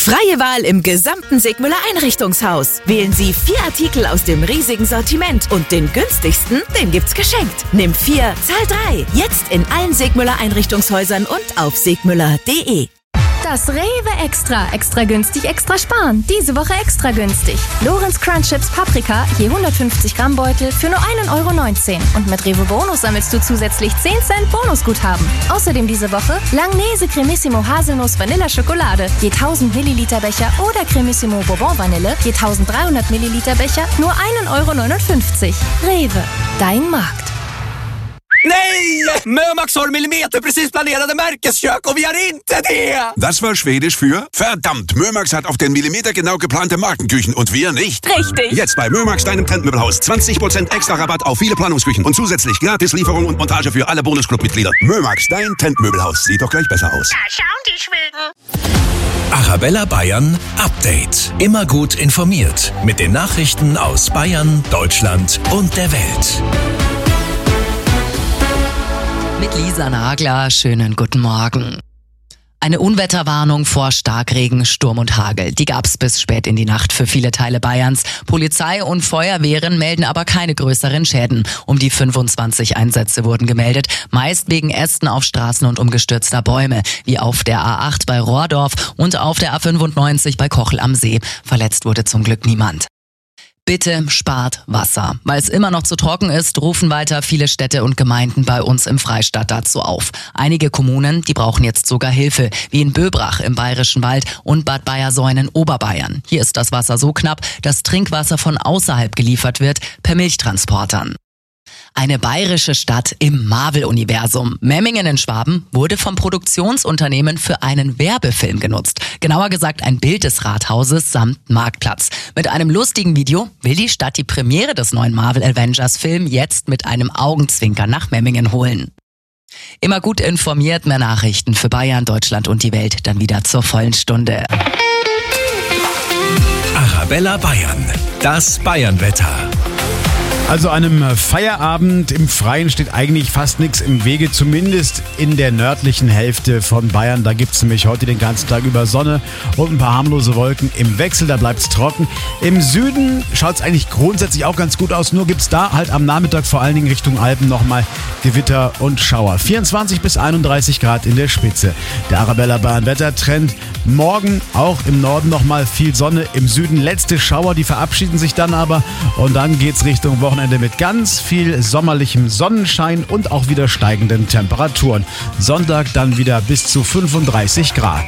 Freie Wahl im gesamten Segmüller Einrichtungshaus. Wählen Sie 4 Artikel aus dem riesigen Sortiment und den günstigsten, den gibt's geschenkt. Nimm 4, zahl 3. Jetzt in allen Segmüller Einrichtungshäusern und auf segmüller.de. Das Rewe Extra günstig, extra sparen. Diese Woche extra günstig. Lorenz Crunch Chips Paprika, je 150 Gramm Beutel für nur 1,19 €. Und mit Rewe Bonus sammelst du zusätzlich 10 Cent Bonusguthaben. Außerdem diese Woche Langnese Cremissimo Haselnuss Vanilla Schokolade, je 1000 Milliliter Becher oder Cremissimo Bourbon Vanille, je 1300 Milliliter Becher, nur 1,59 €. Rewe, dein Markt. Nej! Mömax har millimeterprecis planerade Märkeskök und wir har inte det! Das war Schwedisch für verdammt. Mömax hat auf den Millimeter genau geplante Markenküchen und wir nicht. Richtig. Jetzt bei Mömax, deinem Trendmöbelhaus. 20% extra Rabatt auf viele Planungsküchen und zusätzlich gratis Lieferung und Montage für alle Bonusclub-Mitglieder. Mömax, dein Trendmöbelhaus. Sieht doch gleich besser aus. Da schauen die Schweden. Arabella Bayern Update. Immer gut informiert mit den Nachrichten aus Bayern, Deutschland und der Welt. Mit Lisa Nagler, schönen guten Morgen. Eine Unwetterwarnung vor Starkregen, Sturm und Hagel. Die gab's bis spät in die Nacht für viele Teile Bayerns. Polizei und Feuerwehren melden aber keine größeren Schäden. Um die 25 Einsätze wurden gemeldet, meist wegen Ästen auf Straßen und umgestürzter Bäume, wie auf der A8 bei Rohrdorf und auf der A95 bei Kochel am See. Verletzt wurde zum Glück niemand. Bitte spart Wasser. Weil es immer noch zu trocken ist, rufen weiter viele Städte und Gemeinden bei uns im Freistaat dazu auf. Einige Kommunen, die brauchen jetzt sogar Hilfe, wie in Böbrach im Bayerischen Wald und Bad Bayersoien in Oberbayern. Hier ist das Wasser so knapp, dass Trinkwasser von außerhalb geliefert wird, per Milchtransportern. Eine bayerische Stadt im Marvel-Universum. Memmingen in Schwaben wurde vom Produktionsunternehmen für einen Werbefilm genutzt. Genauer gesagt ein Bild des Rathauses samt Marktplatz. Mit einem lustigen Video will die Stadt die Premiere des neuen Marvel-Avengers-Film jetzt mit einem Augenzwinkern nach Memmingen holen. Immer gut informiert, mehr Nachrichten für Bayern, Deutschland und die Welt, dann wieder zur vollen Stunde. Arabella Bayern, das Bayernwetter. Also einem Feierabend im Freien steht eigentlich fast nichts im Wege, zumindest in der nördlichen Hälfte von Bayern. Da gibt es nämlich heute den ganzen Tag über Sonne und ein paar harmlose Wolken im Wechsel, da bleibt es trocken. Im Süden schaut es eigentlich grundsätzlich auch ganz gut aus, nur gibt es da halt am Nachmittag vor allen Dingen Richtung Alpen nochmal Gewitter und Schauer. 24 bis 31 Grad in der Spitze. Der Arabella Bayern Wettertrend. Morgen auch im Norden nochmal viel Sonne, im Süden letzte Schauer, die verabschieden sich dann aber und dann geht's Richtung Wochenende mit ganz viel sommerlichem Sonnenschein und auch wieder steigenden Temperaturen. Sonntag dann wieder bis zu 35 Grad.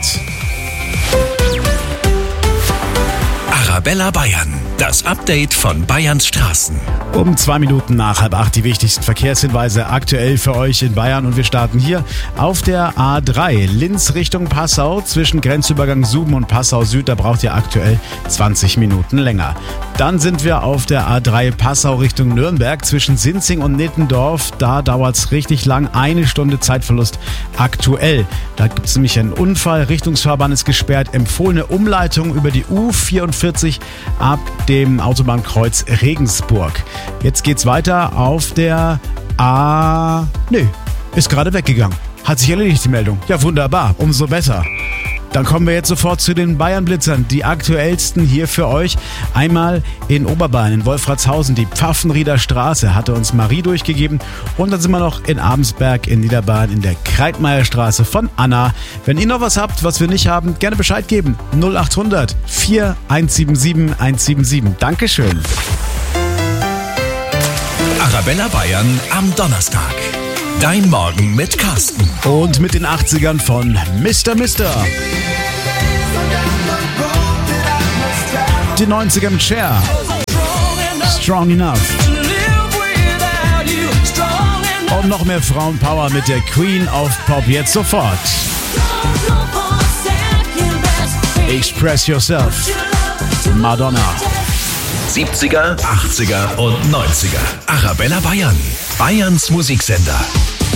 Arabella Bayern, das Update von Bayerns Straßen. Um 2 Minuten nach 7:30 die wichtigsten Verkehrshinweise aktuell für euch in Bayern. Und wir starten hier auf der A3 Linz Richtung Passau zwischen Grenzübergang Suben und Passau Süd. Da braucht ihr aktuell 20 Minuten länger. Dann sind wir auf der A3 Passau Richtung Nürnberg zwischen Sinzing und Nittendorf. Da dauert es richtig lang, 1 Stunde Zeitverlust aktuell. Da gibt es nämlich einen Unfall, Richtungsfahrbahn ist gesperrt, empfohlene Umleitung über die U44 ab dem Autobahnkreuz Regensburg. Jetzt geht's weiter auf der ist gerade weggegangen. Hat sich erledigt, die Meldung. Ja, wunderbar. Umso besser. Dann kommen wir jetzt sofort zu den Bayern-Blitzern. Die aktuellsten hier für euch. Einmal in Oberbayern, in Wolfratshausen, die Pfaffenrieder Straße, hatte uns Marie durchgegeben. Und dann sind wir noch in Abensberg in Niederbayern in der Kreitmeierstraße von Anna. Wenn ihr noch was habt, was wir nicht haben, gerne Bescheid geben. 0800 4177 177. Dankeschön. Arabella Bayern am Donnerstag. Dein Morgen mit Carsten. Und mit den 80ern von Mr. Die 90er mit Cher. Strong Enough. Und noch mehr Frauenpower mit der Queen of Pop jetzt sofort. Express Yourself. Madonna. 70er, 80er und 90er. Arabella Bayern. Bayerns Musiksender.